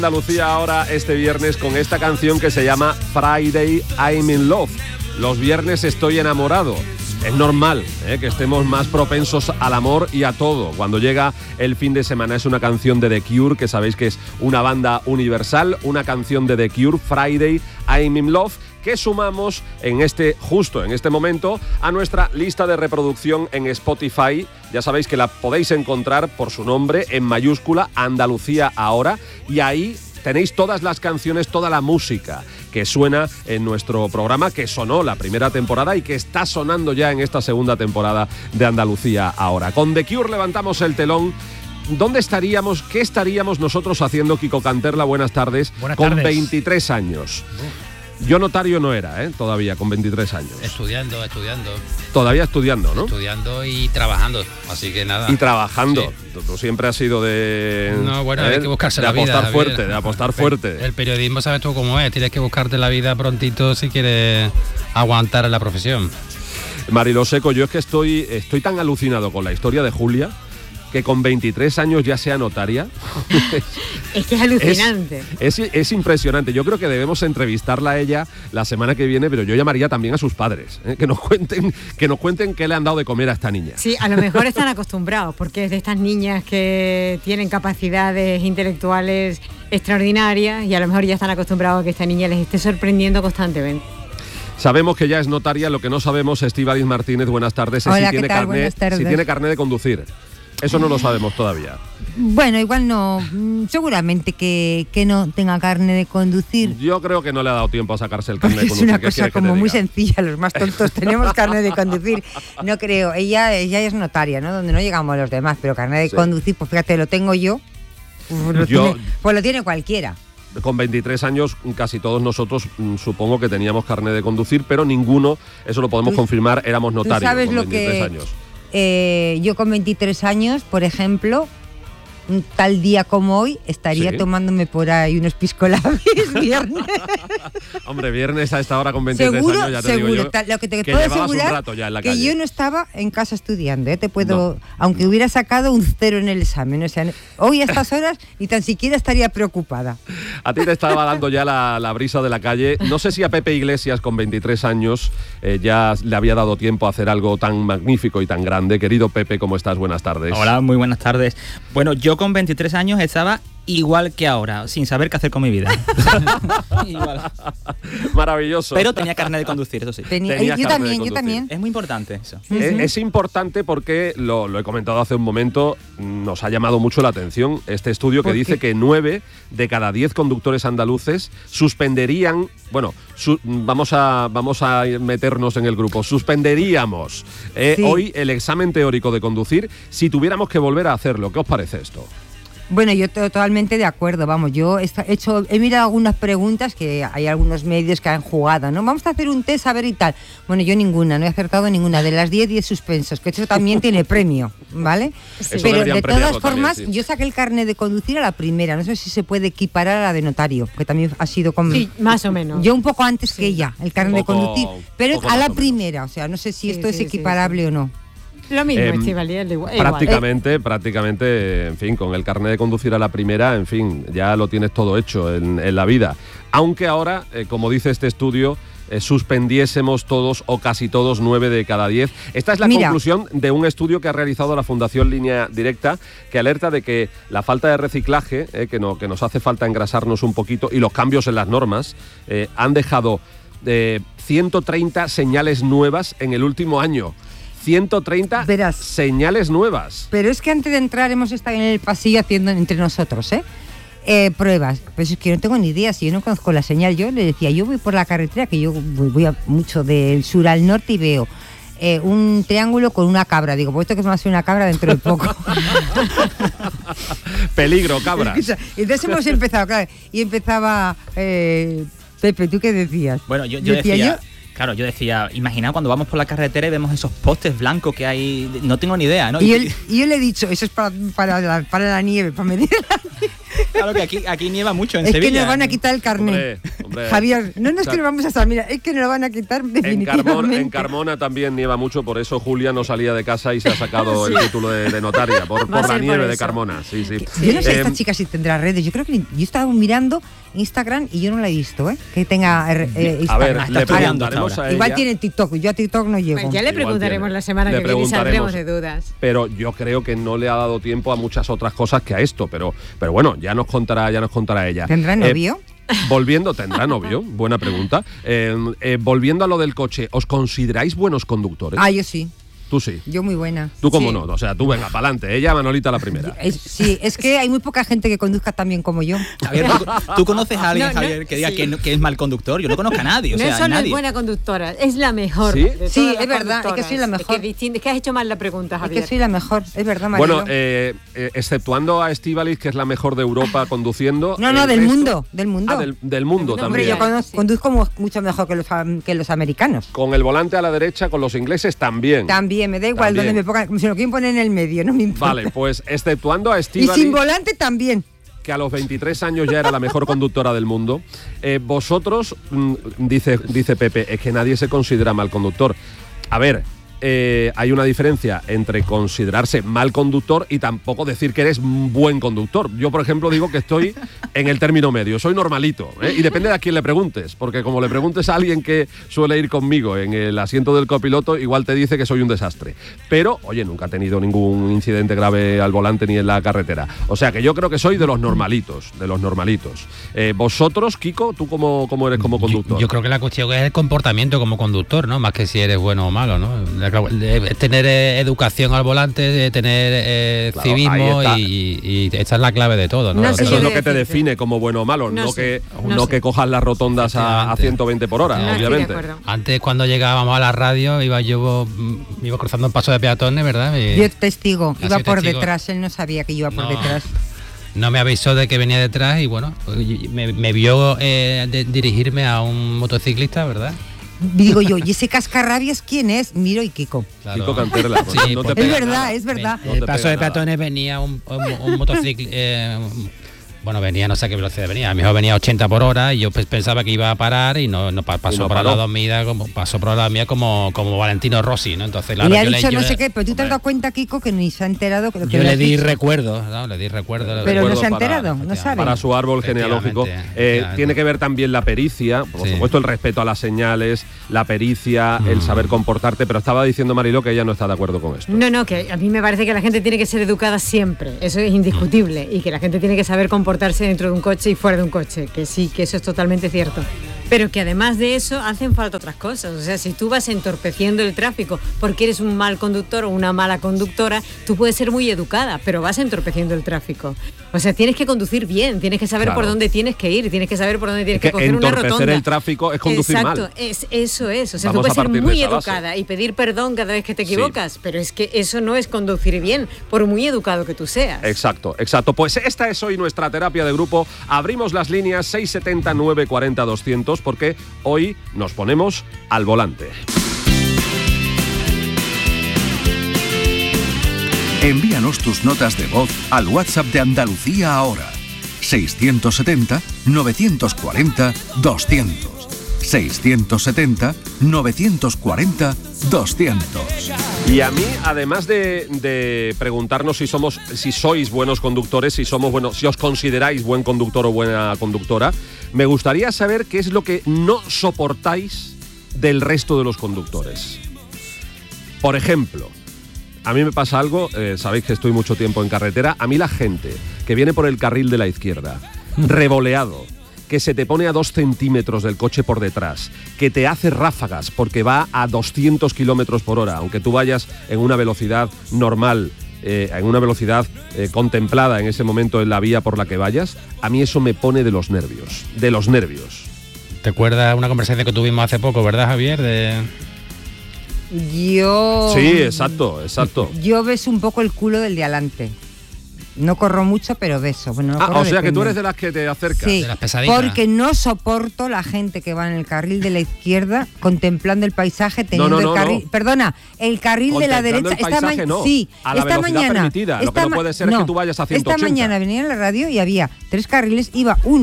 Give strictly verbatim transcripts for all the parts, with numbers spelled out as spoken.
Andalucía ahora este viernes con esta canción que se llama Friday I'm in Love. Los viernes estoy enamorado. Es normal ¿eh? que estemos más propensos al amor y a todo cuando llega el fin de semana. Es una canción de The Cure, que sabéis que es una banda universal, una canción de The Cure, Friday I'm in Love, que sumamos en este, justo en este momento a nuestra lista de reproducción en Spotify. Ya sabéis que la podéis encontrar por su nombre en mayúscula, Andalucía Ahora, y ahí tenéis todas las canciones, toda la música que suena en nuestro programa, que sonó la primera temporada y que está sonando ya en esta segunda temporada de Andalucía Ahora. Con The Cure levantamos el telón. ¿Dónde estaríamos, qué estaríamos nosotros haciendo, Kiko Canterla? Buenas tardes. Buenas con tardes. veintitrés años. Uf. Yo notario no era, ¿eh? Todavía, con veintitrés años. Estudiando, estudiando. Todavía estudiando, ¿no? Estudiando y trabajando, así que nada. Y trabajando. Sí. Tú, tú siempre has sido de... No, bueno, ¿eh? hay que buscarse de la vida. apostar Javier. fuerte, de apostar fuerte. El periodismo, sabes tú cómo es, tienes que buscarte la vida prontito si quieres aguantar en la profesión. Mariló Seco, yo es que estoy, estoy tan alucinado con la historia de Julia que con veintitrés años ya sea notaria. Es que es alucinante. Es, es, es impresionante. Yo creo que debemos entrevistarla a ella la semana que viene, pero yo llamaría también a sus padres, ¿eh? que nos cuenten, que nos cuenten qué le han dado de comer a esta niña. Sí, a lo mejor están acostumbrados, porque es de estas niñas que tienen capacidades intelectuales extraordinarias y a lo mejor ya están acostumbrados a que esta niña les esté sorprendiendo constantemente. Sabemos que ya es notaria, lo que no sabemos, Estíbaliz Martínez, buenas tardes, es Hola, si tiene, ¿qué tal? carné, Buenas tardes. si tiene carné de conducir. Eso no lo sabemos todavía. Bueno, igual no, seguramente que, que no tenga carne de conducir. Yo creo que no le ha dado tiempo a sacarse el carné de Es conducir. una ¿Qué cosa quieres que como te muy diga? sencilla, los más tontos tenemos carne de conducir. No creo, ella, ella es notaria, ¿no? Donde no llegamos los demás, pero carne de Sí. conducir, pues fíjate, lo tengo yo, pues lo, Yo- tiene, pues lo tiene cualquiera. Con veintitrés años, casi todos nosotros mm, supongo que teníamos carné de conducir, pero ninguno, eso lo podemos Tú- confirmar, éramos Tú notarios sabes con lo veintitrés que... años. Eh, yo con veintitrés años, por ejemplo, un tal día como hoy, estaría Sí. tomándome por ahí unos piscolabis viernes. Hombre, viernes a esta hora con veintitrés Seguro, años, ya te seguro. digo yo, Ta- Lo que te que puedo llevabas un asegurar rato ya en la que calle. yo no estaba en casa estudiando, ¿eh? Te puedo, No. aunque hubiera sacado un cero en el examen, o sea, hoy a estas horas ni tan siquiera estaría preocupada. A ti te estaba dando ya la, la brisa de la calle. No sé si a Pepe Iglesias con veintitrés años eh, ya le había dado tiempo a hacer algo tan magnífico y tan grande. Querido Pepe, ¿cómo estás? Buenas tardes. Hola, muy buenas tardes. Bueno, yo con veintitrés años estaba igual que ahora, sin saber qué hacer con mi vida. Igual. Maravilloso. Pero tenía carnet de conducir, eso sí. Tenía- Tenías yo carnet de también, yo conducir. también. Es muy importante eso. Es, es importante porque, lo, lo he comentado hace un momento, nos ha llamado mucho la atención este estudio que ¿Por dice qué? que nueve de cada diez conductores andaluces suspenderían, bueno, su- vamos, a, vamos a meternos en el grupo, suspenderíamos eh, Sí. hoy el examen teórico de conducir si tuviéramos que volver a hacerlo. ¿Qué os parece esto? Bueno, yo totalmente de acuerdo, vamos, yo he esta- hecho, he mirado algunas preguntas que hay algunos medios que han jugado, ¿no? Vamos a hacer un test a ver y tal. Bueno, yo ninguna, no he acertado ninguna. De las diez, diez suspensos, que eso también tiene premio, ¿vale? Eso Pero deberían de premiarlo todas formas, también, sí. yo saqué el carnet de conducir a la primera, no sé si se puede equiparar a la de notario, que también ha sido como... Sí, más o menos. Yo un poco antes que ella, el carnet de Poco- conducir, pero poco a más la o menos. primera, o sea, no sé si Sí, esto sí, es sí, equiparable sí. o no. Lo mismo, Em, Estíbaliz, es igual. es igual. Prácticamente, prácticamente, en fin, con el carnet de conducir a la primera, en fin, ya lo tienes todo hecho en, en la vida. Aunque ahora, eh, como dice este estudio, eh, suspendiésemos todos o casi todos nueve de cada diez. Esta es la Mira. conclusión de un estudio que ha realizado la Fundación Línea Directa, que alerta de que la falta de reciclaje, eh, que, no, que nos hace falta engrasarnos un poquito, y los cambios en las normas, eh, han dejado eh, ciento treinta señales nuevas en el último año. ciento treinta Verás. señales nuevas. Pero es que antes de entrar hemos estado en el pasillo haciendo entre nosotros, ¿eh? Eh, pruebas. Pues es que no tengo ni idea, si yo no conozco la señal. Yo le decía, yo voy por la carretera, que yo voy, voy a mucho del sur al norte y veo eh, un triángulo con una cabra. Digo, pues esto que me va a ser una cabra dentro de poco. Peligro, cabras. Escucha, entonces hemos empezado, claro, y empezaba eh, Pepe, ¿tú qué decías? Bueno, yo, yo Decía decía... yo- Claro, yo decía, imagina cuando vamos por la carretera y vemos esos postes blancos que hay, no tengo ni idea, ¿no? Y, él- y yo le he dicho, eso es para, para, la, para la nieve, para medir la nieve. Claro que aquí, aquí nieva mucho en Es Sevilla. que nos van a quitar el carnet. Hombre, Hombre. Javier, no nos O sea, que nos vamos a estar, mira, es que nos lo van a quitar En definitivamente. Carmona, en Carmona también nieva mucho, por eso Julia no salía de casa y se ha sacado el título de, de notaria, por, Va a por la ser nieve por de eso. Carmona. Sí, sí. Yo no sé Eh, esta chica si tendrá redes. Yo creo que ni- yo estaba mirando Instagram y yo no la he visto, ¿eh? Que tenga eh, eh, a ver, Instagram. le estudiando preguntaremos hasta a ella. Igual tiene TikTok, yo a TikTok no llego. Pues ya le Igual preguntaremos tiene. la semana Le que viene y preguntaremos. saldremos de dudas. Pero yo creo que no le ha dado tiempo a muchas otras cosas que a esto. Pero, pero bueno, ya nos contará, ya nos contará ella. ¿Tendrá Eh, novio? volviendo, ¿tendrá novio? Buena pregunta. Eh, eh, volviendo a lo del coche, ¿os consideráis buenos conductores? Ah, yo sí. Tú sí. Yo muy buena. Tú cómo Sí. no. O sea, tú venga, para adelante. Ella, Manolita, la primera. Es- sí, es que hay muy poca gente que conduzca tan bien como yo. Javier, ¿tú, tú conoces a alguien, No, no, Javier, que diga sí. que, no- que es mal conductor? Yo no conozco a nadie, o no sea, solo nadie. es buena conductora, es la mejor. ¿Sí? de Sí, todas las es verdad, es que conductoras. soy la mejor. Es que, distin- es que has hecho mal la pregunta, Es Javier. que soy la mejor, es verdad, Marilo. Bueno, eh, eh, exceptuando a Estíbaliz, que es la mejor de Europa conduciendo. no, no, el del resto- mundo, del mundo. Ah, del, del mundo Hombre, Hombre, también. yo conozco- Sí. conduzco mu- mucho mejor que los, am- que los americanos. Con el volante a la derecha, con los ingleses también. También, me da igual También. donde me pongan, si lo quieren poner en el medio, no me importa. Vale, pues exceptuando a Y sin Estíbaliz, volante también. que a los veintitrés años ya era la mejor conductora del mundo, eh, vosotros, mm, dice, dice Pepe, es que nadie se considera mal conductor. A ver, eh, hay una diferencia entre considerarse mal conductor y tampoco decir que eres un buen conductor. Yo, por ejemplo, digo que estoy en el término medio, soy normalito, ¿eh? Y depende de a quién le preguntes, porque como le preguntes a alguien que suele ir conmigo en el asiento del copiloto, igual te dice que soy un desastre. Pero, oye, nunca he tenido ningún incidente grave al volante ni en la carretera. O sea que yo creo que soy de los normalitos, de los normalitos. Eh, vosotros, Kiko, ¿tú cómo, cómo eres como conductor? Yo, yo creo que la cuestión es el comportamiento como conductor, ¿no? Más que si eres bueno o malo, ¿no? La- de- tener eh, educación al volante, de tener eh, Claro, civismo ahí está. y, y esta es la clave de todo, ¿no? No Lo sé que Eso es qué lo que te decirte. define como bueno o malo, no, No sé, que, no no sé. que cojas las rotondas a, a Efectivamente. ciento veinte por hora, No estoy de obviamente. acuerdo. Antes, cuando llegábamos a la radio, iba yo mm, iba cruzando un paso de peatones, ¿verdad? Y Yo testigo, Ha iba sido por testigo. detrás, él no sabía que yo iba por No. detrás. no me avisó de que venía detrás y bueno, pues, y- me, me vio eh, de- dirigirme a un motociclista, ¿verdad? Digo yo, ¿y ese cascarrabias quién es? Miro y Kiko. Claro. Kiko Canterla, pues, Sí, no te porque- Es pega verdad, nada. es verdad. No el te paso pega de nada. peatones venía un, un, un motociclista. Bueno, venía, no sé a qué velocidad venía. A lo mejor venía a ochenta por hora y yo pues, pensaba que iba a parar y no, no pa- pasó Y no por al paró. lado mía como pasó por al lado mía como, como Valentino Rossi, ¿no? Entonces, claro, y le ha yo dicho yo no sé qué, pero tú te has hombre, dado cuenta, Kiko, que ni se ha enterado que lo que Yo le le has di dicho. recuerdos, ¿no? Le di recuerdos. Pero no Recuerdo se ha para- enterado, no sabe. Para su árbol genealógico. Efectivamente, Eh, efectivamente. tiene que ver también la pericia, por Sí. supuesto el respeto a las señales, la pericia, el Mm. saber comportarte, pero estaba diciendo Mariló que ella no está de acuerdo con esto. No, no, que a mí me parece que la gente tiene que ser educada siempre, eso es indiscutible, y que la gente tiene que saber comportarse dentro de un coche y fuera de un coche, que sí, que eso es totalmente cierto. Pero que además de eso hacen falta otras cosas. O sea, si tú vas entorpeciendo el tráfico porque eres un mal conductor o una mala conductora, tú puedes ser muy educada, pero vas entorpeciendo el tráfico. O sea, tienes que conducir bien, tienes que saber Claro. por dónde tienes que ir, tienes que saber por dónde tienes Es que que, coger una entorpecer rotonda. el tráfico es conducir Exacto, mal. es, eso es. O sea, Vamos tú a puedes ser partir de muy esa base. educada y pedir perdón cada vez que te Sí. equivocas, pero es que eso no es conducir bien, por muy educado que tú seas. Exacto, exacto. Pues esta es hoy nuestra terapia de grupo. Abrimos las líneas seis setenta, nueve cuarenta, doscientos porque hoy nos ponemos al volante. Envíanos tus notas de voz al WhatsApp de Andalucía ahora. seiscientos setenta, novecientos cuarenta, doscientos. seiscientos setenta, novecientos cuarenta, doscientos. Y a mí, además de, de preguntarnos si somos, si sois buenos conductores, si somos buenos, si os consideráis buen conductor o buena conductora, me gustaría saber qué es lo que no soportáis del resto de los conductores. Por ejemplo, a mí me pasa algo, eh, sabéis que estoy mucho tiempo en carretera, a mí la gente que viene por el carril de la izquierda, revoleado, que se te pone a dos centímetros del coche por detrás, que te hace ráfagas porque va a doscientos kilómetros por hora, aunque tú vayas en una velocidad normal, eh, en una velocidad eh, contemplada en ese momento en la vía por la que vayas, a mí eso me pone de los nervios, de los nervios. ¿Te acuerdas una conversación que tuvimos hace poco, verdad, Javier? De... Yo. Sí, exacto, exacto. Yo beso un poco el culo del de adelante. No corro mucho, pero beso. Bueno, no Ah, corro, o sea que tú depende. eres de las que te acercas. Sí, de las pesaditas. porque no soporto la gente que va en el carril de la izquierda contemplando el paisaje, teniendo no, no, el carril. no. Perdona, el carril de la Contemplando derecha. el esta paisaje, ma- no. Sí, A la esta velocidad mañana. permitida. Lo que esta no ma- puede ser es que tú vayas a ciento Esta ochenta. mañana venía en la radio y había tres carriles, iba uno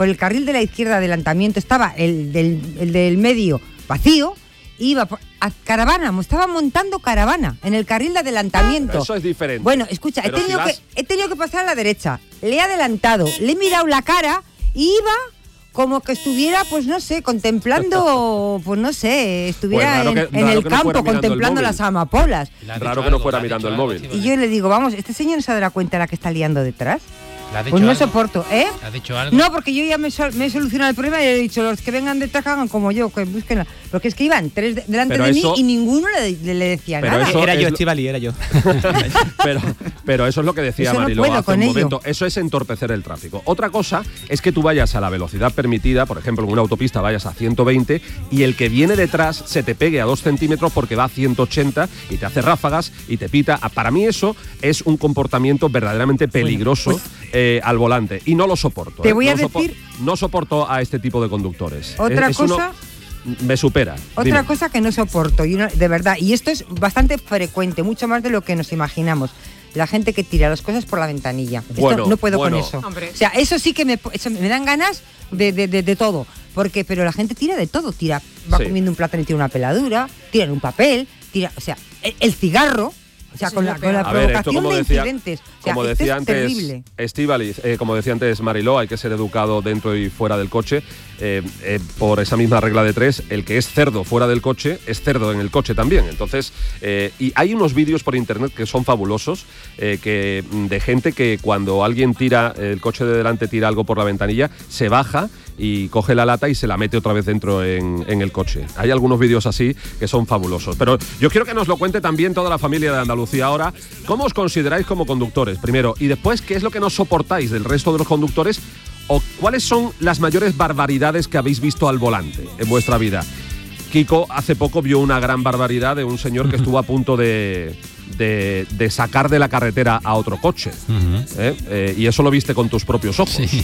por el carril de la izquierda adelantamiento estaba el del, el del medio vacío, iba por, a caravana, estaba montando caravana en el carril de adelantamiento. Pero eso es diferente. Bueno, escucha, he Pero tenido, si vas... que, he tenido que pasar a la derecha, le he adelantado, le he mirado la cara y iba como que estuviera, pues no sé, contemplando, pues no sé, estuviera Pues raro en, que- en raro el que no fuera campo mirando el contemplando móvil. las amapolas. Le has Raro dicho que no algo, fuera le has mirando dicho el algo, móvil. sí, Y yo le digo, vamos, ¿este señor no se dará cuenta de la que está liando detrás? ¿Le has dicho Pues no algo? soporto, ¿eh? ¿Le has dicho algo? No, porque yo ya me, sol- me he solucionado el problema y he dicho, los que vengan detrás que hagan como yo, que busquen. Porque es que iban tres de- delante Pero de eso- mí y ninguno le, le- le decía Pero nada. eso- Era es yo, lo- Estivali, era yo. pero, pero eso es lo que decía Eso no Mariló puedo hace con un ello. momento. Eso es entorpecer el tráfico. Otra cosa es que tú vayas a la velocidad permitida, por ejemplo, en una autopista vayas a ciento veinte y el que viene detrás se te pegue a dos centímetros porque va a ciento ochenta y te hace ráfagas y te pita. Para mí eso es un comportamiento verdaderamente peligroso eh, al volante y no lo soporto. Te ¿eh? voy a no sopo- decir- no soporto a este tipo de conductores. Otra Es- es uno- cosa- me supera. Otra Dime. cosa que no soporto, y no- de verdad, y esto es bastante frecuente, mucho más de lo que nos imaginamos. La gente que tira las cosas por la ventanilla. Esto Bueno, no puedo bueno. con eso. Hombre. O sea, eso sí que me, eso me dan ganas de, de, de, de todo. Porque, pero la gente tira de todo. Tira, va Sí. comiendo un plátano y tira una peladura, tira en un papel, tira, o sea, el, el cigarro. O sea, Eso con es la, lo con la peor. A ver, esto provocación como de decía, incidentes. O sea, como esto decía es antes terrible. Estíbaliz, eh, como decía antes Mariló, hay que ser educado dentro y fuera del coche. Eh, eh, por esa misma regla de tres, el que es cerdo fuera del coche es cerdo en el coche también. Entonces, eh, y hay unos vídeos por internet que son fabulosos, eh, que de gente que cuando alguien tira, el coche de delante tira algo por la ventanilla, se baja y coge la lata y se la mete otra vez dentro en, en el coche. Hay algunos vídeos así que son fabulosos. Pero yo quiero que nos lo cuente también toda la familia de Andalucía ahora. ¿Cómo os consideráis como conductores, primero? Y después, ¿qué es lo que no soportáis del resto de los conductores? ¿O cuáles son las mayores barbaridades que habéis visto al volante en vuestra vida? Kiko hace poco vio una gran barbaridad de un señor que estuvo a punto de, de, de sacar de la carretera a otro coche. Ujú. ¿eh? Eh, y eso lo viste con tus propios ojos. Sí.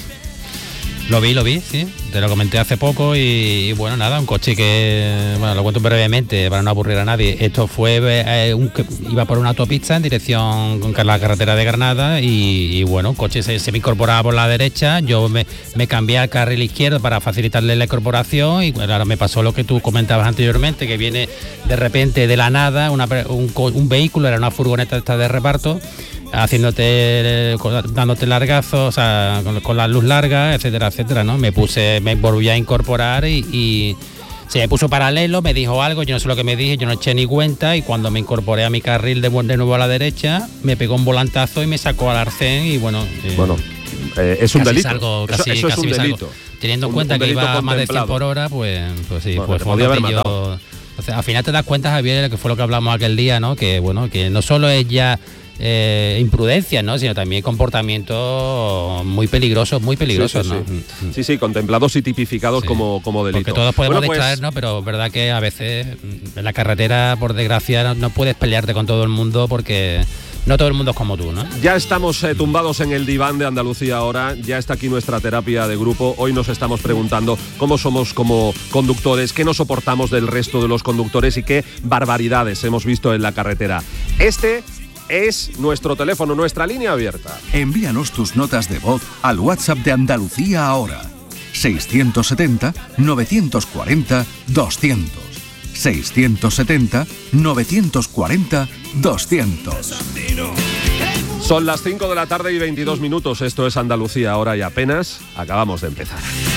Lo vi, lo vi, sí. Te lo comenté hace poco y, y bueno, nada, un coche que, bueno, lo cuento brevemente para no aburrir a nadie. Esto fue, eh, un, que iba por una autopista en dirección con la carretera de Granada y, y bueno, un coche se, se me incorporaba por la derecha, yo me, me cambié al carril izquierdo para facilitarle la incorporación y bueno, ahora me pasó lo que tú comentabas anteriormente, que viene de repente de la nada una, un, un vehículo, era una furgoneta esta de reparto, haciéndote, dándote largazos, o sea, con, con la luz larga, etcétera, etcétera, ¿no? Me puse, me volví a incorporar y, y se me puso paralelo, me dijo algo, yo no sé lo que me dije, yo no eché ni cuenta y cuando me incorporé a mi carril de, de nuevo a la derecha, me pegó un volantazo y me sacó al arcén y bueno... Eh, Bueno, eh, es un casi delito. salgo, Eso- casi, eso, es casi un me salgo. delito. Teniendo en Un- cuenta un que delito iba a más de cien contemplado. por hora, pues, pues sí, Bueno, pues te fue un podía haber ratillo- matado. o sea, al final te das cuenta, Javier, que fue lo que hablamos aquel día, ¿no? Que bueno, que no solo es ya eh, imprudencia, ¿no? Sino también comportamientos muy peligrosos, muy peligrosos, sí, sí, ¿no? sí. Mm. Sí, sí, contemplados y tipificados Sí. como, como delito. Porque todos podemos Bueno, pues, distraer, ¿no? Pero es verdad que a veces mm, en la carretera, por desgracia, no, no puedes pelearte con todo el mundo porque no todo el mundo es como tú, ¿no? Ya estamos eh, tumbados en el diván de Andalucía ahora, ya está aquí nuestra terapia de grupo. Hoy nos estamos preguntando cómo somos como conductores, qué no soportamos del resto de los conductores y qué barbaridades hemos visto en la carretera. Este es nuestro teléfono, nuestra línea abierta. Envíanos tus notas de voz al WhatsApp de Andalucía ahora. seiscientos setenta, novecientos cuarenta, doscientos. seiscientos setenta, novecientos cuarenta, doscientos. Son las cinco de la tarde y veintidós minutos. Esto es Andalucía ahora y apenas acabamos de empezar.